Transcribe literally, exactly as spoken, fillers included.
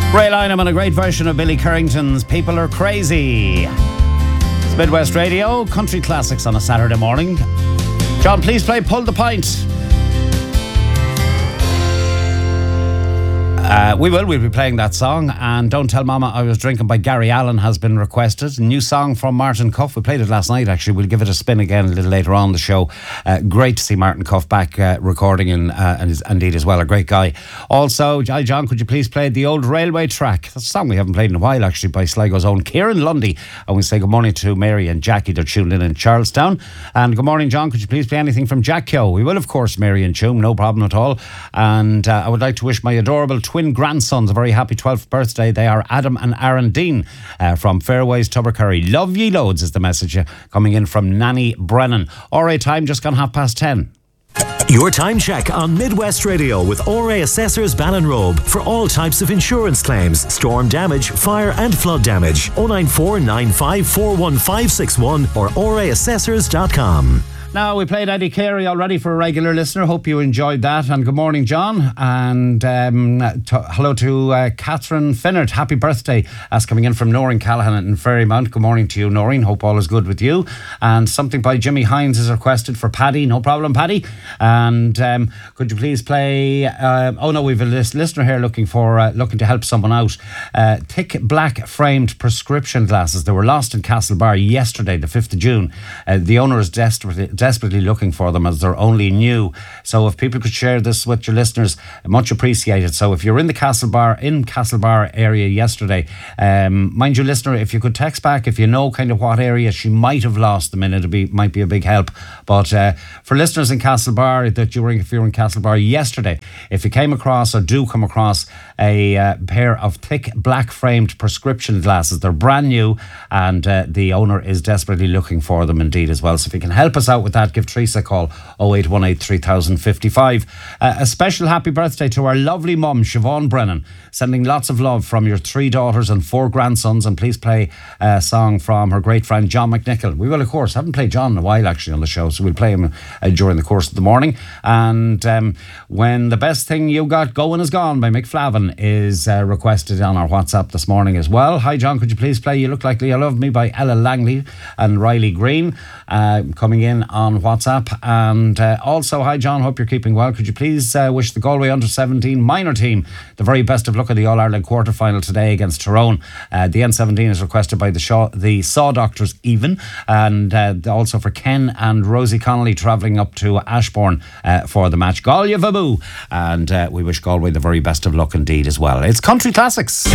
Ray Lynham and a great version of Billy Currington's People Are Crazy. It's Midwest Radio, country classics on a Saturday morning. John, please play Pull the Pint. Uh, we will. We'll be playing that song. And Don't Tell Mama I Was Drinking by Gary Allen has been requested. A new song from Martin Cuff. We played it last night, actually. We'll give it a spin again a little later on the show. Uh, great to see Martin Cuff back uh, recording and, uh, and is, indeed as well. A great guy. Also, hi John, could you please play The Old Railway Track? That's a song we haven't played in a while, actually, by Sligo's own Kieran Lundy. And we say good morning to Mary and Jackie. They're tuned in in Charlestown. And good morning, John. Could you please play anything from Jack Kyo? We will, of course, Mary and Chum. No problem at all. And uh, I would like to wish my adorable twin grandsons a very happy twelfth birthday. They are Adam and Aaron Dean uh, from Fairways, Tubbercurry. Love ye loads is the message uh, coming in from Nanny Brennan. All right, time just gone half past ten. Your time check on Midwest Radio with O R A Assessors Ballinrobe for all types of insurance claims, storm damage, fire and flood damage. oh nine four nine five four one five six one or o r a assessors dot com. Now, we played Eddie Carey already for a regular listener. Hope you enjoyed that. And good morning, John. And um, to, hello to uh, Catherine Finnert. Happy birthday. That's coming in from Noreen Callahan in Ferrymount. Good morning to you, Noreen. Hope all is good with you. And something by Jimmy Hines is requested for Paddy. No problem, Paddy. And um, could you please play... Uh, oh, no, we've a list, listener here looking for uh, looking to help someone out. Uh, thick black framed prescription glasses. They were lost in Castlebar yesterday, the fifth of June. Uh, the owner is desperately... desperately looking for them as they're only new. So if people could share this with your listeners, much appreciated. So if you're in the Castlebar, in Castlebar area yesterday, um, mind you, listener, if you could text back, if you know kind of what area she might have lost them in, it be, might be a big help. But uh, for listeners in Castlebar, that you were, if you were in Castlebar yesterday, if you came across or do come across a uh, pair of thick black framed prescription glasses, they're brand new and uh, the owner is desperately looking for them indeed as well. So if you can help us out with that, give Teresa a call, oh eight one eight three thousand fifty-five. Uh, a special happy birthday to our lovely mum, Siobhan Brennan, sending lots of love from your three daughters and four grandsons. And please play a song from her great friend John McNichol. We will, of course, haven't played John in a while actually on the show, so we'll play him uh, during the course of the morning. And um, When the Best Thing You Got Going Is Gone by Mick Flavin is uh, requested on our WhatsApp this morning as well. Hi John, could you please play You Look Like You Love Me by Ella Langley and Riley Green, uh, coming in on WhatsApp. And uh, also, hi John, hope you're keeping well. Could you please uh, wish the Galway under seventeen minor team the very best of luck at the All-Ireland quarter final today against Tyrone. Uh, the N seventeen is requested by the Shaw, the Saw Doctors even, and uh, also for Ken and Rosie Connolly travelling up to Ashbourne uh, for the match. Galway Vabu, and uh, we wish Galway the very best of luck indeed as well. It's Country Classics.